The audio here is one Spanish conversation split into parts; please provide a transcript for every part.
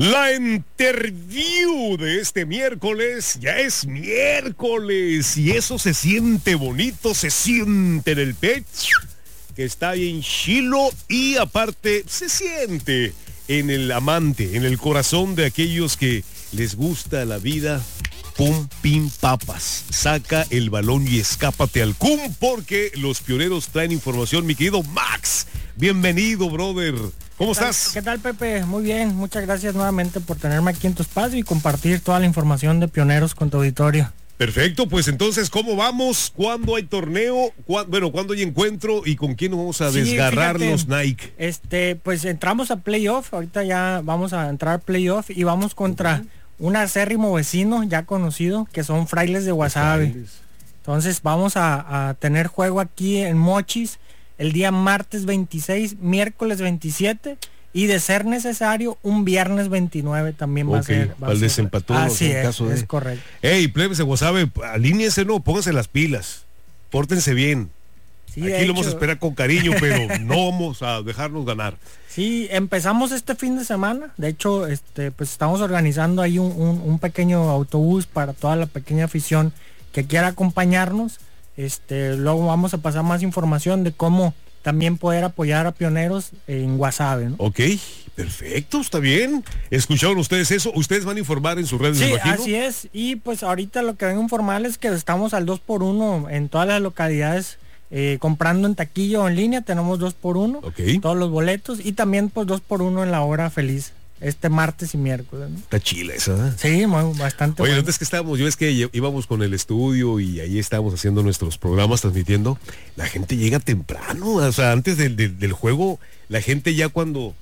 La interview de este miércoles, ya es miércoles y eso se siente bonito, se siente en el pecho, que está bien chilo y aparte se siente en el amante, en el corazón de aquellos que les gusta la vida. Pum, pim, papas. Saca el balón y escápate al cum porque los pioneros traen información. Mi querido Max, bienvenido, brother. ¿Cómo estás? ¿Qué tal, Pepe? Muy bien, muchas gracias nuevamente por tenerme aquí en tu espacio y compartir toda la información de Pioneros con tu auditorio. Perfecto, pues entonces, ¿cómo vamos? ¿Cuándo hay torneo? ¿Cuándo hay encuentro? ¿Y con quién nos vamos a desgarrar, fíjate, los Nike? Pues entramos a playoff, ahorita ya vamos a entrar a playoff y vamos contra un acérrimo vecino ya conocido, que son Frailes de Guasave. Entonces vamos a tener juego aquí en Mochis el día martes 26, miércoles 27 y de ser necesario un viernes 29 también va a ser. Para el desempatón. Así es correcto. Ey, plebes de Guasave, alíñense, no, pónganse las pilas, pórtense bien. Sí, aquí lo vamos a esperar con cariño, pero no vamos a dejarnos ganar. Sí, empezamos este fin de semana. De hecho, pues estamos organizando ahí un pequeño autobús para toda la pequeña afición que quiera acompañarnos. Luego vamos a pasar más información de cómo también poder apoyar a Pioneros en Guasave, ¿no? Ok, perfecto, está bien. ¿Escucharon ustedes eso? ¿Ustedes van a informar en sus redes? Sí, así es. Y pues ahorita lo que vengo a informar es que estamos al 2x1 en todas las localidades. Comprando en taquilla o en línea tenemos 2x1, todos los boletos, y también pues 2x1 en la hora feliz este martes y miércoles, ¿no? Está chila esa, ¿eh? Sí, bastante. Oye, antes que estábamos, yo es que íbamos con el estudio y ahí estábamos haciendo nuestros programas, transmitiendo. La gente llega temprano, o sea, antes del juego, la gente ya cuando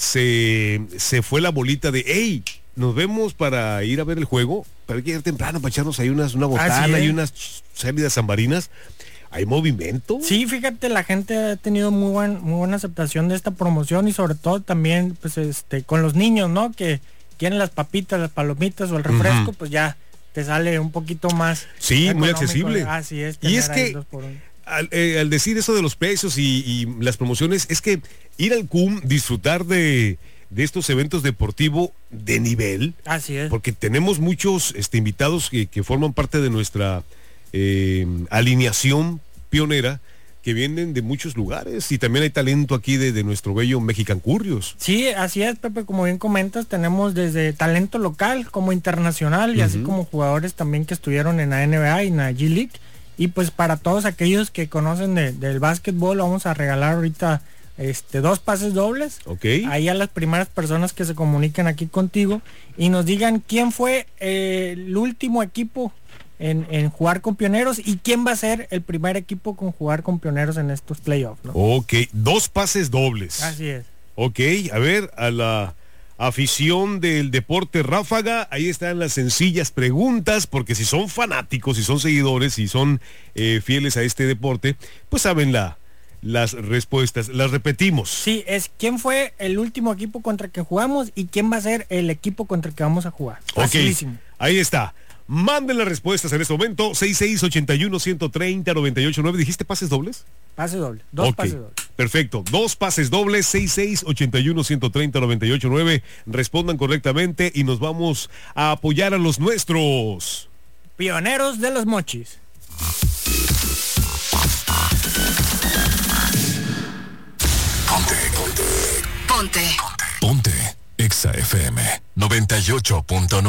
se fue la bolita de hey, nos vemos para ir a ver el juego, para llegar temprano, para echarnos ahí una botana y unas salidas zambarinas. ¿Hay movimiento? Sí, fíjate, la gente ha tenido muy buena aceptación de esta promoción y sobre todo también pues con los niños, ¿no? Que quieren las papitas, las palomitas o el refresco, pues ya te sale un poquito más. Sí, muy accesible. Así es. Y es que al decir eso de los precios y las promociones, es que ir al CUM, disfrutar de estos eventos deportivos de nivel. Así es. Porque tenemos muchos invitados que forman parte de nuestra alineación pionera, que vienen de muchos lugares y también hay talento aquí de nuestro bello Mexican Curios. Sí, así es, Pepe, como bien comentas, tenemos desde talento local como internacional y así como jugadores también que estuvieron en la NBA y en la G League. Y pues para todos aquellos que conocen del básquetbol, vamos a regalar ahorita 2 pases dobles. Ahí a las primeras personas que se comuniquen aquí contigo y nos digan quién fue el último equipo en jugar con Pioneros y quién va a ser el primer equipo con jugar con Pioneros en estos playoffs, ¿no? 2 pases dobles. Así es. A ver, a la afición del deporte ráfaga, ahí están las sencillas preguntas, porque si son fanáticos, si son seguidores, si son fieles a este deporte, pues saben las respuestas. Las repetimos. Sí, es quién fue el último equipo contra el que jugamos y quién va a ser el equipo contra el que vamos a jugar. Facilísimo. Ahí está. Manden las respuestas en este momento. 6681-130-989. ¿Dijiste pases dobles? Pase doble. 2 pases dobles. Perfecto. 2 pases dobles. 6681-130-989. Respondan correctamente y nos vamos a apoyar a los nuestros. Pioneros de los Mochis. Ponte. Exa FM 98.9.